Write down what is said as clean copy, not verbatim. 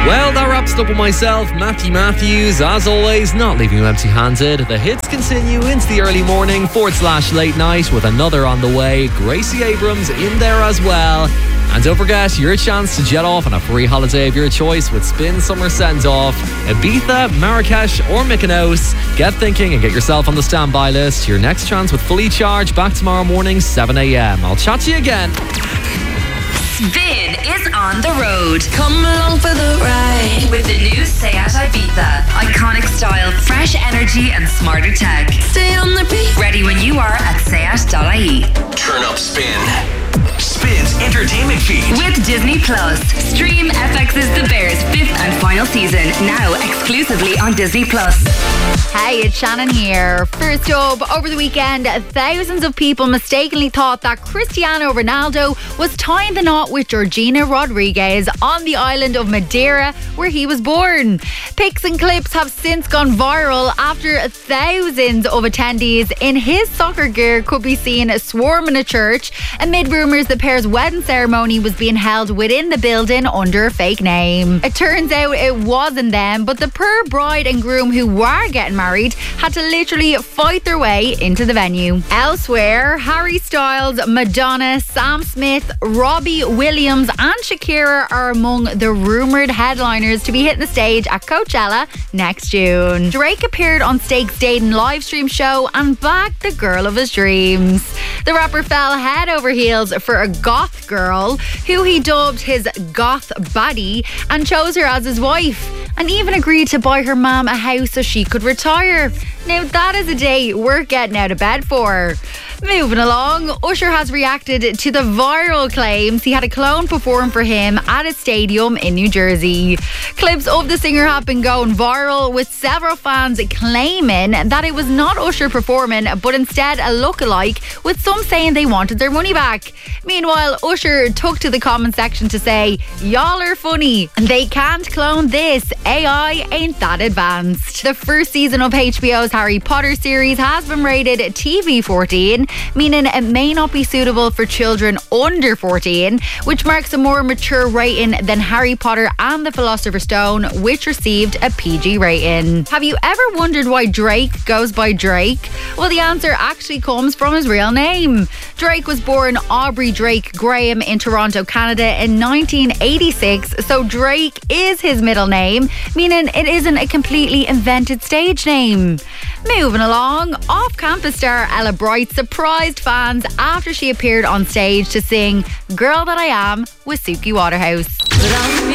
Well, that wraps it up with myself, Matthew Matthews. As always, not leaving you empty-handed. The hits continue into the early morning /late night with another on the way. Gracie Abrams in there as well. And don't forget your chance to jet off on a free holiday of your choice with Spin Summer Send-Off. Ibiza, Marrakesh or Mykonos. Get thinking and get yourself on the standby list. Your next chance with Fully Charged back tomorrow morning 7 a.m. I'll chat to you again. Spin is on the road. Come along for the ride with the new Seat Ibiza. Iconic style, fresh energy and smarter tech. Stay on the beat. Ready when you are at seat.ie. Turn up Spin. Spin's entertainment feed. With Disney Plus. Stream FX's The Bears 5th and final season. Now exclusively on Disney Plus. Hey, it's Shannon here. First up, over the weekend, thousands of people mistakenly thought that Cristiano Ronaldo was tying the knot with Georgina Rodriguez on the island of Madeira, where he was born. Pics and clips have since gone viral after thousands of attendees in his soccer gear could be seen swarming a church amid rumours the pair's wedding ceremony was being held within the building under a fake name. It turns out it wasn't them, but the poor bride and groom who were getting married had to literally fight their way into the venue. Elsewhere, Harry Styles, Madonna, Sam Smith, Robbie Williams and Shakira are among the rumoured headliners to be hitting the stage at Coachella next June. Drake appeared on Stake's dating live stream show and bagged the girl of his dreams. The rapper fell head over heels for a goth girl who he dubbed his goth baddie and chose her as his wife, and even agreed to buy her mum a house so she could retire. Now that is a day worth getting out of bed for. Moving along, Usher has reacted to the viral claims he had a clone perform for him at a stadium in New Jersey. Clips of the singer have been going viral, with several fans claiming that it was not Usher performing but instead a lookalike, with some saying they wanted their money back. Meanwhile, Usher took to the comment section to say, "Y'all are funny. They can't clone this. AI ain't that advanced." The first season of HBO's Harry Potter series has been rated TV-14, meaning it may not be suitable for children under 14, which marks a more mature rating than Harry Potter and the Philosopher's Stone, which received a PG rating. Have you ever wondered why Drake goes by Drake? Well, the answer actually comes from his real name. Drake was born Aubrey Drake Graham in Toronto, Canada in 1986, so Drake is his middle name, meaning it isn't a completely invented stage name. Moving along, off-campus star Ella Bright surprised fans after she appeared on stage to sing "Girl That I Am" with Suki Waterhouse.